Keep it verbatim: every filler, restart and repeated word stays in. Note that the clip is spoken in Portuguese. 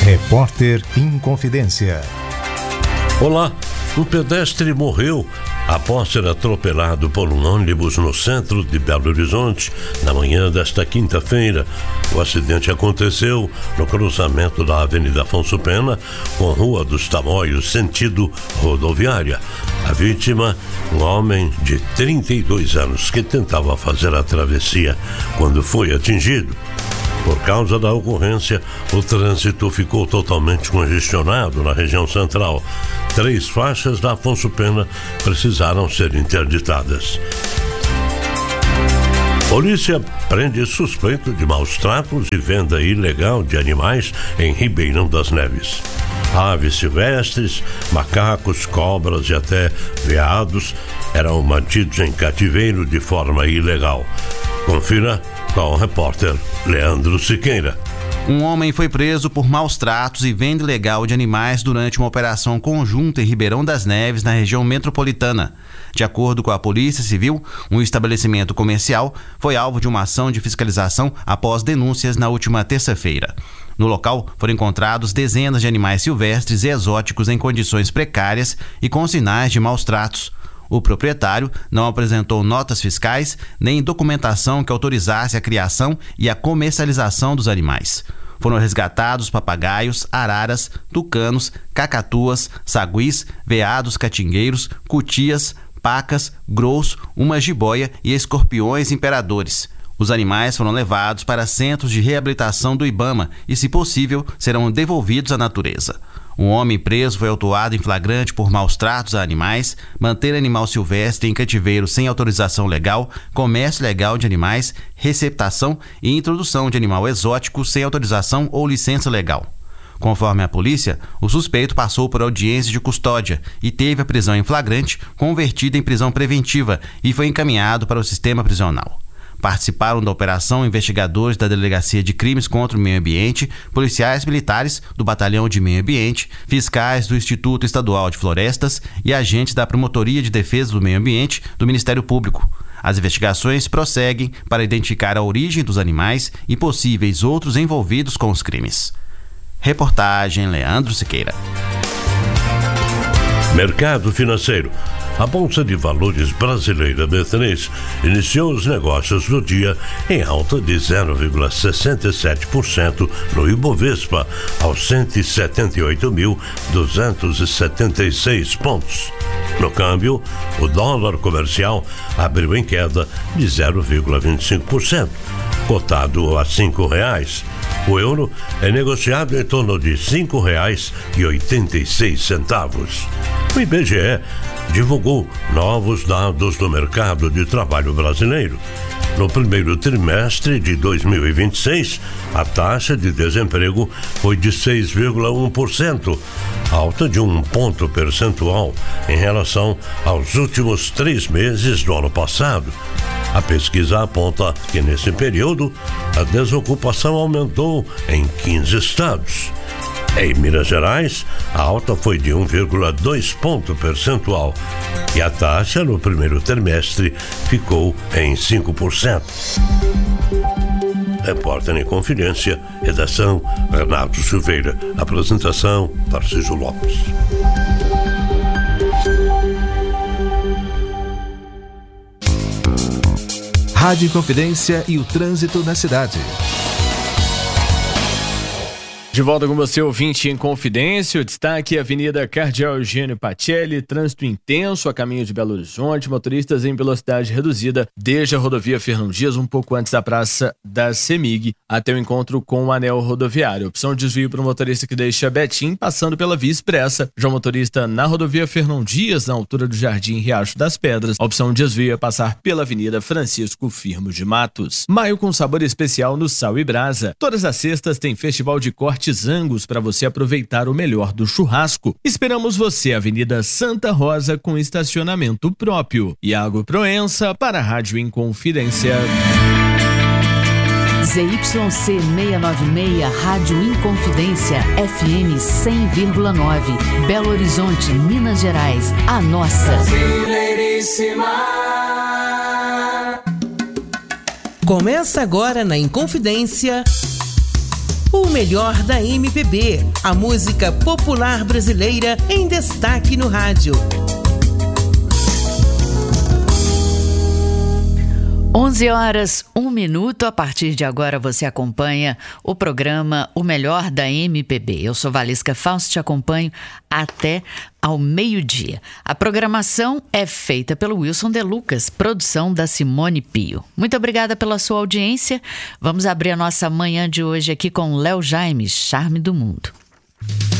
Repórter Inconfidência. Olá, um pedestre morreu após ser atropelado por um ônibus no centro de Belo Horizonte na manhã desta quinta-feira. O acidente aconteceu no cruzamento da Avenida Afonso Pena com Rua dos Tamoios, sentido rodoviária. A vítima, um homem de trinta e dois anos que tentava fazer a travessia quando foi atingido. Por causa da ocorrência, o trânsito ficou totalmente congestionado na região central. Três faixas da Afonso Pena precisaram ser interditadas. Polícia prende suspeito de maus tratos e venda ilegal de animais em Ribeirão das Neves. Aves silvestres, macacos, cobras e até veados eram mantidos em cativeiro de forma ilegal. Confira com o repórter Leandro Siqueira. Um homem foi preso por maus tratos e venda ilegal de animais durante uma operação conjunta em Ribeirão das Neves, na região metropolitana. De acordo com a Polícia Civil, um estabelecimento comercial foi alvo de uma ação de fiscalização após denúncias na última terça-feira. No local foram encontrados dezenas de animais silvestres e exóticos em condições precárias e com sinais de maus tratos. O proprietário não apresentou notas fiscais nem documentação que autorizasse a criação e a comercialização dos animais. Foram resgatados papagaios, araras, tucanos, cacatuas, saguis, veados catingueiros, cutias, pacas, grous, uma jiboia e escorpiões imperadores. Os animais foram levados para centros de reabilitação do IBAMA e, se possível, serão devolvidos à natureza. Um homem preso foi autuado em flagrante por maus tratos a animais, manter animal silvestre em cativeiro sem autorização legal, comércio ilegal de animais, receptação e introdução de animal exótico sem autorização ou licença legal. Conforme a polícia, o suspeito passou por audiência de custódia e teve a prisão em flagrante convertida em prisão preventiva e foi encaminhado para o sistema prisional. Participaram da operação investigadores da Delegacia de Crimes contra o Meio Ambiente, policiais militares do Batalhão de Meio Ambiente, fiscais do Instituto Estadual de Florestas e agentes da Promotoria de Defesa do Meio Ambiente do Ministério Público. As investigações prosseguem para identificar a origem dos animais e possíveis outros envolvidos com os crimes. Reportagem Leandro Siqueira. Mercado financeiro. A Bolsa de Valores brasileira B três iniciou os negócios do dia em alta de zero vírgula sessenta e sete por cento no Ibovespa, aos cento e setenta e oito mil duzentos e setenta e seis pontos. No câmbio, o dólar comercial abriu em queda de zero vírgula vinte e cinco por cento, cotado a cinco reais. O euro é negociado em torno de cinco reais e oitenta e seis centavos. O I B G E divulgou novos dados do mercado de trabalho brasileiro. No primeiro trimestre de dois mil e vinte e seis, a taxa de desemprego foi de seis vírgula um por cento, alta de um ponto percentual em relação aos últimos três meses do ano passado. A pesquisa aponta que, nesse período, a desocupação aumentou em quinze estados. Em Minas Gerais, a alta foi de um vírgula dois ponto percentual e a taxa no primeiro trimestre ficou em cinco por cento. Repórter em Confidência, redação Renato Silveira, apresentação Tarcísio Lopes. Rádio Confidência e o trânsito na cidade. De volta com você, ouvinte em Confidência. O destaque: Avenida Cardeal Eugênio Pacelli, trânsito intenso a caminho de Belo Horizonte, motoristas em velocidade reduzida desde a rodovia Fernão Dias, um pouco antes da Praça da CEMIG, até o encontro com o anel rodoviário. Opção de desvio para o motorista que deixa Betim, passando pela Via Expressa. Já o motorista na rodovia Fernão Dias, na altura do Jardim Riacho das Pedras, a opção de desvio é passar pela Avenida Francisco Firmo de Matos. Maio com sabor especial no Sal e Brasa. Todas as sextas tem festival de corte Angus para você aproveitar o melhor do churrasco. Esperamos você, Avenida Santa Rosa, com estacionamento próprio. Iago Proença para a Rádio Inconfidência. Z Y C seiscentos e noventa e seis, Rádio Inconfidência, F M cem vírgula nove, Belo Horizonte, Minas Gerais, a nossa. Brasileiríssima. Começa agora na Inconfidência. O melhor da M P B, a música popular brasileira em destaque no rádio. onze horas, um minuto. A partir de agora você acompanha o programa O Melhor da M P B. Eu sou Valesca Fausto, te acompanho até ao meio-dia. A programação é feita pelo Wilson De Lucas, produção da Simone Pio. Muito obrigada pela sua audiência. Vamos abrir a nossa manhã de hoje aqui com Léo Jaime, Charme do Mundo.